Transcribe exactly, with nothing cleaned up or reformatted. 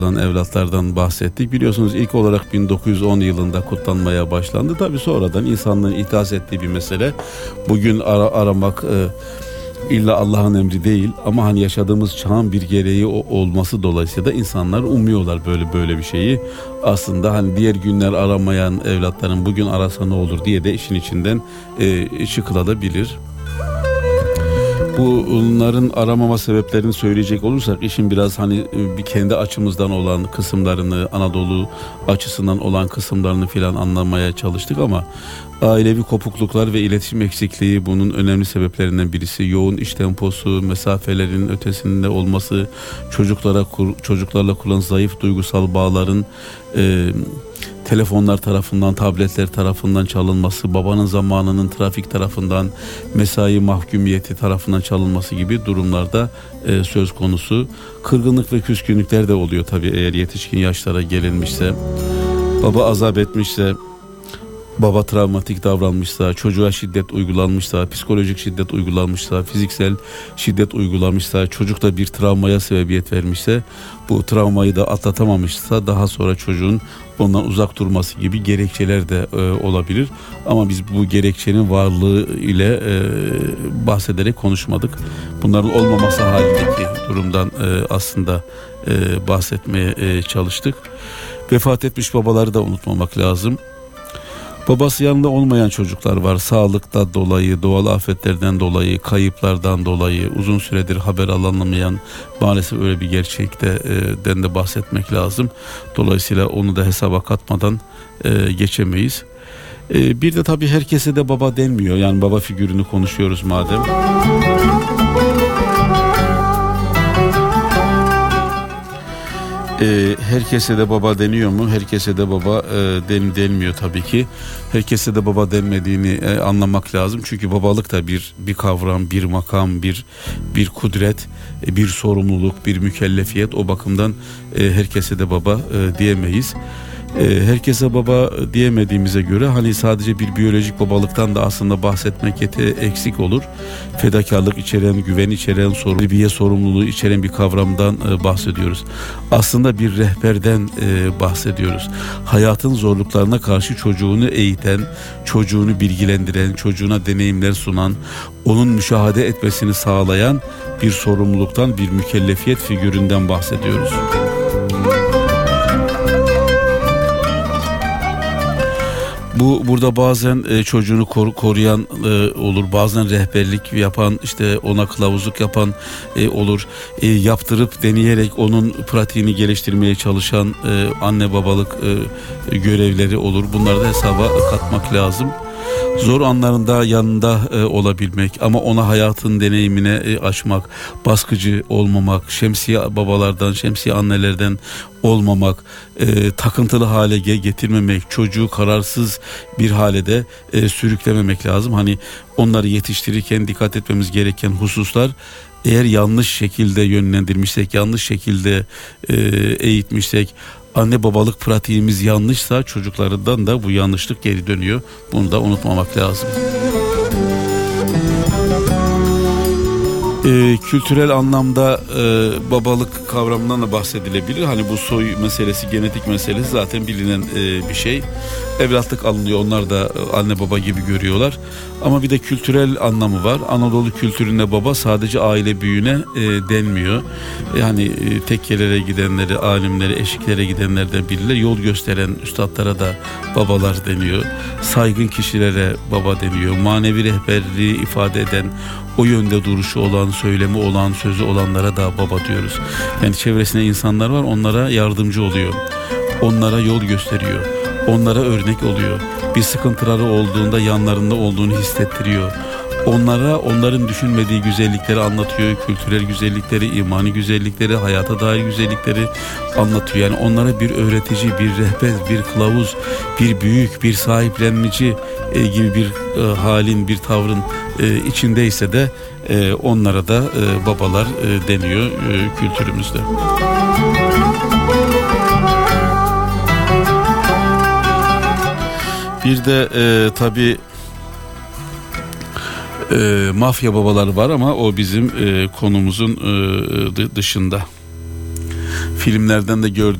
evlatlardan bahsettik. Biliyorsunuz ilk olarak bin dokuz yüz on yılında kutlanmaya başlandı. Tabii sonradan insanlığın ihdas ettiği bir mesele. Bugün ara, aramak e, illa Allah'ın emri değil ama hani yaşadığımız çağın bir gereği olması dolayısıyla da insanlar umuyorlar böyle böyle bir şeyi. Aslında hani diğer günler aramayan evlatların bugün arasa ne olur diye de işin içinden e, çıkılabilir. Bunların aramama sebeplerini söyleyecek olursak işin biraz hani bir kendi açımızdan olan kısımlarını, Anadolu açısından olan kısımlarını filan anlamaya çalıştık ama ailevi kopukluklar ve iletişim eksikliği bunun önemli sebeplerinden birisi. Yoğun iş temposu, mesafelerin ötesinde olması, çocuklara çocuklarla kurulan zayıf duygusal bağların e, telefonlar tarafından, tabletler tarafından çalınması, babanın zamanının trafik tarafından, mesai mahkumiyeti tarafından çalınması gibi durumlarda e, söz konusu. Kırgınlık ve küskünlükler de oluyor tabii eğer yetişkin yaşlara gelinmişse. Baba azap etmişse, baba travmatik davranmışsa, çocuğa şiddet uygulanmışsa, psikolojik şiddet uygulanmışsa, fiziksel şiddet uygulamışsa, çocuk da bir travmaya sebebiyet vermişse, bu travmayı da atlatamamışsa daha sonra çocuğun ondan uzak durması gibi gerekçeler de e, olabilir. Ama biz bu gerekçenin varlığı ile e, bahsederek konuşmadık. Bunların olmaması halindeki durumdan e, aslında e, bahsetmeye e, çalıştık. Vefat etmiş babaları da unutmamak lazım. Babası yanında olmayan çocuklar var. Sağlıktan dolayı, doğal afetlerden dolayı, kayıplardan dolayı uzun süredir haber alınamayan, maalesef öyle bir gerçekten de bahsetmek lazım. Dolayısıyla onu da hesaba katmadan geçemeyiz. Bir de tabii herkese de baba denmiyor. Yani baba figürünü konuşuyoruz madem. Ee, herkese de baba deniyor mu? Herkese de baba e, den, denmiyor tabii ki. Herkese de baba denmediğini e, anlamak lazım. Çünkü babalık da bir bir kavram, bir makam, bir bir kudret, e, bir sorumluluk, bir mükellefiyet. O bakımdan e, herkese de baba e, diyemeyiz. Herkese baba diyemediğimize göre hani sadece bir biyolojik babalıktan da aslında bahsetmek yete eksik olur. Fedakarlık içeren, güven içeren, sorumluluğu, sorumluluğu içeren bir kavramdan bahsediyoruz. Aslında bir rehberden bahsediyoruz. Hayatın zorluklarına karşı çocuğunu eğiten, çocuğunu bilgilendiren, çocuğuna deneyimler sunan, onun müşahede etmesini sağlayan bir sorumluluktan, bir mükellefiyet figüründen bahsediyoruz. Bu burada bazen e, çocuğunu kor, koruyan e, olur, bazen rehberlik yapan, işte ona kılavuzluk yapan e, olur, e, yaptırıp deneyerek onun pratiğini geliştirmeye çalışan e, anne babalık e, görevleri olur. Bunları da hesaba katmak lazım. Zor anlarında yanında e, olabilmek ama ona hayatın deneyimine e, açmak, baskıcı olmamak, şemsiye babalardan, şemsiye annelerden olmamak, e, takıntılı hale getirmemek, çocuğu kararsız bir hale de e, sürüklememek lazım. Hani onları yetiştirirken dikkat etmemiz gereken hususlar, eğer yanlış şekilde yönlendirmişsek, yanlış şekilde e, eğitmişsek, anne babalık pratiğimiz yanlışsa çocuklarından da bu yanlışlık geri dönüyor. Bunu da unutmamak lazım. Ee, kültürel anlamda e, babalık kavramından da bahsedilebilir. Hani bu soy meselesi, genetik meselesi zaten bilinen e, bir şey. Evlatlık alınıyor, onlar da anne baba gibi görüyorlar. Ama bir de kültürel anlamı var. Anadolu kültüründe baba sadece aile büyüğüne e, denmiyor. Yani e, tekkelere gidenleri, alimlere, eşiklere gidenlerden biriyle yol gösteren üstadlara da babalar deniyor. Saygın kişilere baba deniyor. Manevi rehberliği ifade eden, o yönde duruşu olan, söylemi olan, sözü olanlara da baba diyoruz. Yani çevresinde insanlar var, onlara yardımcı oluyor. Onlara yol gösteriyor. Onlara örnek oluyor. Bir sıkıntıları olduğunda yanlarında olduğunu hissettiriyor. Onlara onların düşünmediği güzellikleri anlatıyor. Kültürel güzellikleri, imani güzellikleri, hayata dair güzellikleri anlatıyor. Yani onlara bir öğretici, bir rehber, bir kılavuz, bir büyük, bir sahiplenici e, gibi bir e, halin, bir tavrın e, içindeyse de e, onlara da e, babalar e, deniyor e, kültürümüzde. Bir de e, tabii e, mafya babaları var ama o bizim e, konumuzun e, dışında. filmlerden de gördüğüm